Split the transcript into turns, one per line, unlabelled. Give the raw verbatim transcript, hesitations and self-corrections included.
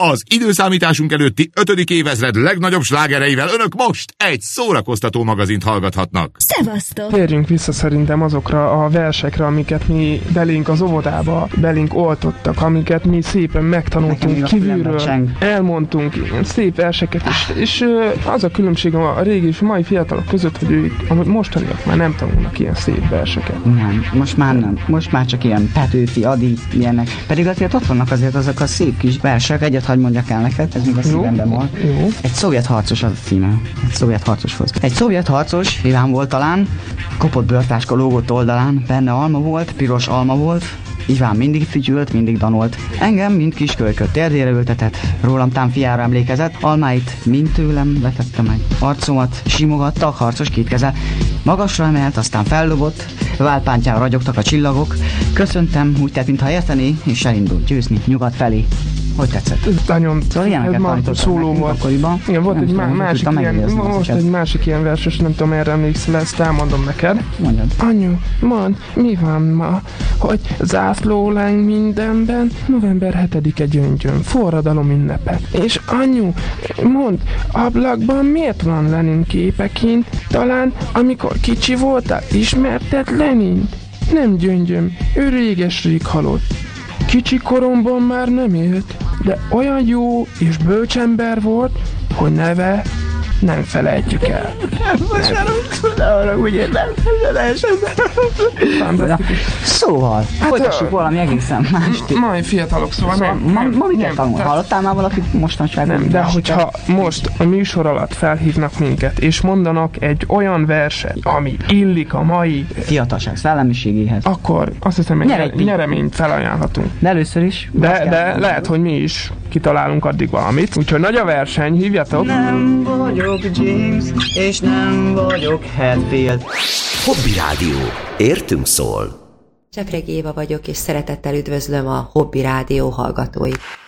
Az időszámításunk előtti ötödik évezred legnagyobb slágereivel önök most egy szórakoztató magazint hallgathatnak.
Szevasztok!
Térjünk vissza szerintem azokra a versekre, amiket mi belénk az óvodába, belénk oltottak, amiket mi szépen megtanultunk kívülről, elmondtunk ilyen szép verseket, és, és az a különbség a régi és a mai fiatalok között, hogy ők mostaniak már nem tanulnak ilyen szép verseket.
Nem, most már nem. Most már csak ilyen Petőfi, Adi, ilyenek. Pedig azért ott vannak azért azok a szép kis versek, egyet hagy mondjak el neked, ez még a szívemben van.
Jó.
Egy szovjet harcos az a címe. Egy szovjet harcoshoz. Egy szovjet harcos, vidám volt talán, kopott bőrtáska lógott oldalán, benne alma volt, piros alma volt, Iván mindig fütyült, mindig danolt. Engem mind kis kölyköt térdére ültetett, rólam tám fiára emlékezett, almáit mind tőlem vetette meg. Arcomat simogatta a harcos két keze, magasra emelt, aztán fellobott, válpántján ragyogtak a csillagok. Köszöntem, úgy tett, mintha értené, és elindult győzni nyugat felé. Hogy tetszett?
Ez nagyon,
szóval
ez már szóló volt.
Akkoriban.
Igen, volt
nem
egy, má- másik ilyen, most egy másik ilyen verses, nem tudom, erre emlékszel, ezt elmondom neked.
Mondjad.
Anyu, mondd, mi van ma, hogy zászlólánk mindenben, november hetedike gyöngyön, forradalom ünnepe. És anyu, mondd, ablakban miért van Lenin képe kint? Talán, amikor kicsi voltál, ismerted Lenint? Nem gyöngyöm, ő réges-rég halott. Kicsi koromban már nem élt, de olyan jó és bölcs ember volt, hogy neve nem felejtjük el.
Most már arra úgy értem, szóval, hát folytassuk a... valami egészen mást.
Mai fiatalok, szóval
szóval
nem.
Ma,
nem,
ma mit
nem,
tanul?
tehát...
Hallottál már valakit mostanság?
Nem, de hogyha most a műsor alatt felhívnak minket, és mondanak egy olyan verset, ami illik a mai
fiatalság szellemiségéhez,
akkor azt hiszem,
Nyer
egy
egy
nyereményt felajánlhatunk.
De először is.
De, de lehet, hogy mi is kitalálunk addig valamit. Úgyhogy nagy a verseny, hívjatok!
Nem vagyok James, és nem vagyok Hetfield.
Hobby Rádió. Értünk szól.
Csepregi Éva vagyok, és szeretettel üdvözlöm a Hobby Rádió hallgatóit.